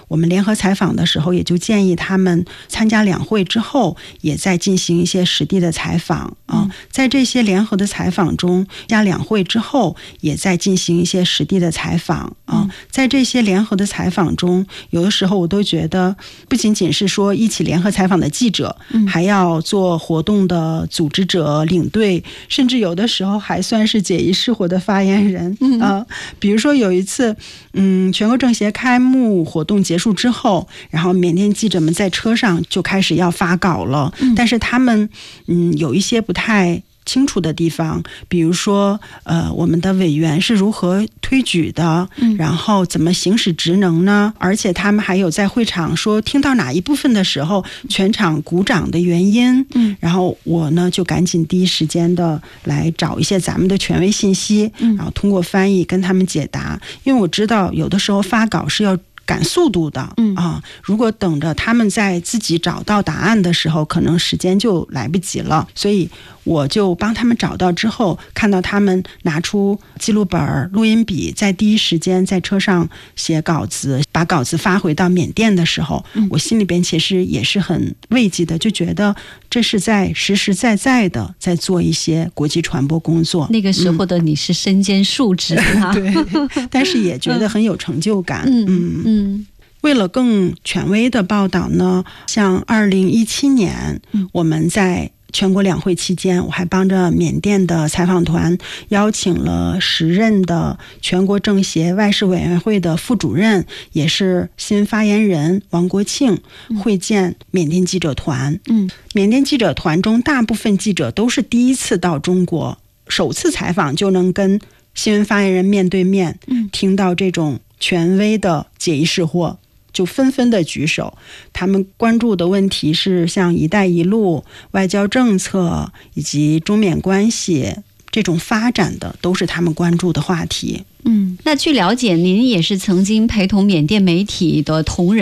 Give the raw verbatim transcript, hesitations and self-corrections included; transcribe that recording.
我们联合采访的时候，也就建议他们参加两会之后，也在进行一些实地的采访啊。在这些联合的采访中，加两会之后，也在进行一些实地的采访啊。在这些联合的采访中，有的时候我都觉得，不仅仅是说一起联合采访的记者，还要做活动的组织者、领队，甚至有的时候还算是解疑释惑的发言人啊。比如说有一次，嗯，全国政协开幕活动结束之后，然后缅甸记者们在车上就开始要发稿了，但是他们嗯有一些不太清楚的地方，比如说呃我们的委员是如何推举的，然后怎么行使职能呢？而且他们还有在会场说听到哪一部分的时候全场鼓掌的原因，然后我呢就赶紧第一时间的来找一些咱们的权威信息，然后通过翻译跟他们解答，因为我知道有的时候发稿是要赶速度的，嗯啊，如果等着他们在自己找到答案的时候，可能时间就来不及了，所以我就帮他们找到之后，看到他们拿出记录本、录音笔，在第一时间在车上写稿子，把稿子发回到缅甸的时候，我心里边其实也是很慰藉的，就觉得这是在实实在在的在做一些国际传播工作。 那个时候的你是身兼数职啊， 对，但是也觉得很有成就感。嗯嗯嗯。为了更权威的报道呢，像二零一七年，我们在全国两会期间，我还帮着缅甸的采访团邀请了时任的全国政协外事委员会的副主任，也是新发言人王国庆会见缅甸记者团。嗯，缅甸记者团中大部分记者都是第一次到中国，首次采访就能跟新闻发言人面对面，听到这种权威的解疑释惑，就纷纷的举手。他们关注的问题是像一带一路、外交政策以及中缅关系这种发展的，都是他们关注的话题。 嗯，那据了解，您也是曾经陪同缅甸媒体的同仁